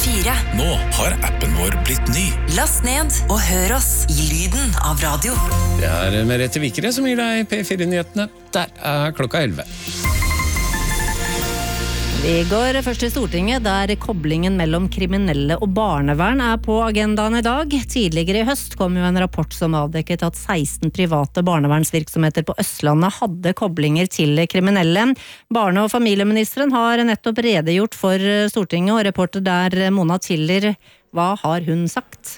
P4. Nå har appen vår blitt ny. Last ned og hør oss i lyden av radio. Det Merete Vikere som gir deg P4-nyhetene. Der klokka 11. Vi går først til Stortinget, der koblingen mellom kriminelle og barnevern på agendaen i dag. Tidligere i høst kom jo en rapport som avdekket at 16 private barnevernsvirksomheter på Østlandet hadde koblinger til kriminelle. Barne- og familieministeren har nettopp redegjort for Stortinget, og reporter der Mona Tiller, hva har hun sagt?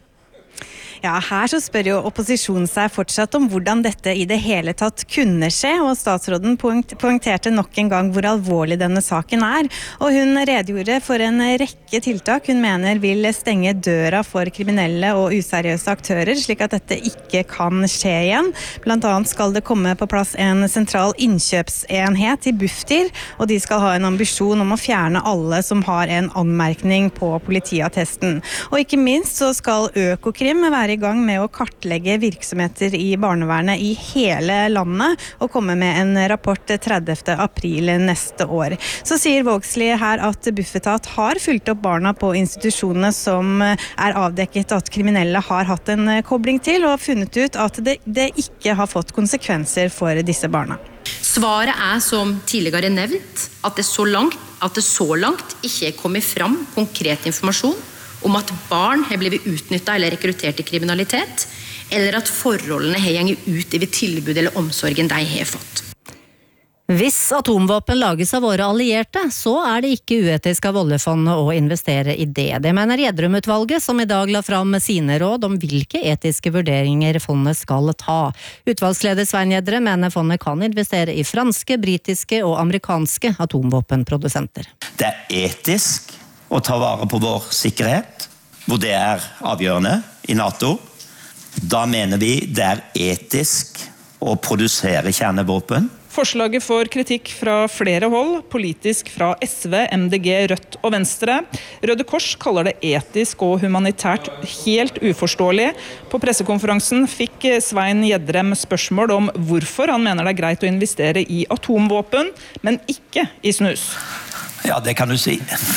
Ja, her så spør jo opposisjonen seg fortsatt om hvordan dette i det hele tatt kunne skje, og statsråden poengterte nok en gang hvor alvorlig denne saken og hun redegjorde for en rekke tiltak hun mener vil stenge døra for kriminelle og useriøse aktører, slik at dette ikke kan skje igjen. Blant annet skal det komme på plass en sentral innkjøpsenhet i Bufdir, og de skal ha en ambisjon om å fjerne alle som har en anmerkning på politiattesten. Og ikke minst så skal Økokrim være i gang med å kartlegge virksomheter i barnevernet i hele landet og komme med en rapport 30. april neste år. Så sier Vågslid her at Bufetat har fulgt opp barna på institusjonene som avdekket at kriminelle har hatt en kobling til, og funnet ut at det ikke har fått konsekvenser for disse barna. Svaret som tidligere nevnt, at det så langt ikke er kommet fram konkret informasjon om at barn har blitt utnyttet eller rekruttert til kriminalitet, eller at forholdene har gjengt ut over tilbud eller omsorgen de har fått. Hvis atomvåpen lages av våre allierte, så det ikke uetisk av oljefondet å investere i det. Det mener Gjedrum-utvalget, som i dag la fram sine råd om hvilke etiske vurderinger fondet skal ta. Utvalgsleder Svein Gjedrum mener fondet kan investere i franske, britiske og amerikanske atomvåpenprodusenter. Det etisk å ta vare på vår sikkerhet, hvor det avgjørende i NATO. Da mener vi det etisk å produsere kjernevåpen. Forslaget får kritikk fra flere hold, politisk fra SV, MDG, Rødt og Venstre. Røde Kors kaller det etisk og humanitært helt uforståelig. På pressekonferansen fikk Svein Gjedrum spørsmål om hvorfor han mener det greit å investere i atomvåpen, men ikke i snus. Ja, det kan du si.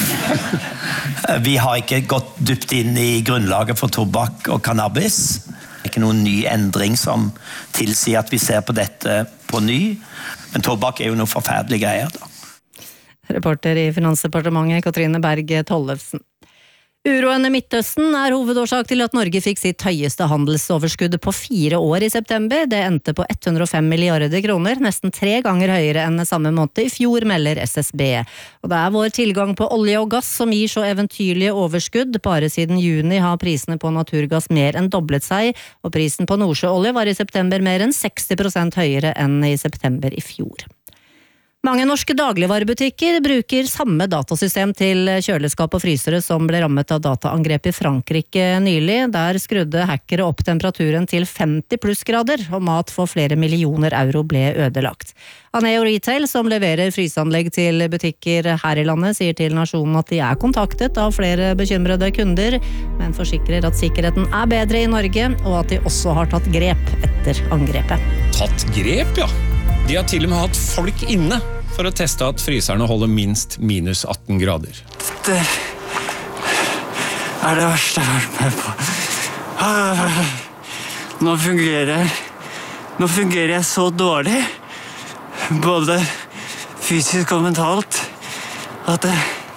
Vi har ikke gått dypt inn i grunnlaget for tobakk og cannabis. Det ikke noen ny endring som tilsier at vi ser på dette på ny. Men tobakk jo noe forferdelig greier da. Reporter i Finansdepartementet, Katrine Berg Tollefsen. Uroen i Midtøsten hovedårsak til at Norge fikk sitt høyeste handelsoverskudd på 4 år i september. Det endte på 105 milliarder kroner, nesten 3 ganger høyere enn samme måned i fjor, melder SSB. Og det vår tilgang på olje og gass som gir så eventyrlige overskudd. Bare siden juni har prisene på naturgass mer enn doblet seg, og prisen på nordsjøolje var i september mer enn 60% høyere enn i september i fjor. Mange norske dagligvarebutikker bruker samme datasystem til kjøleskap og frysere som ble rammet av dataangrep i Frankrike nylig. Der skrudde hackere opp temperaturen til 50 plussgrader, og mat for flere millioner euro ble ødelagt. Aneo Retail, som leverer fryseanlegg til butikker her i landet, sier til Nasjonen at de kontaktet av flere bekymrede kunder, men forsikrer at sikkerheten bedre i Norge, og at de også har tatt grep etter angrepet. Tatt grep, ja. De har til og med hatt folk inne for å teste at fryserne holder minst minus 18 grader. Det det verste jeg har vært med på. Nå fungerer jeg så dårlig, både fysisk og mentalt, at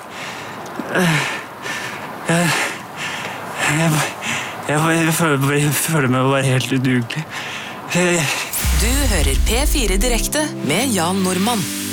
jeg føler meg bare helt udugelig. Du hører P4 direkte med Jan Normann.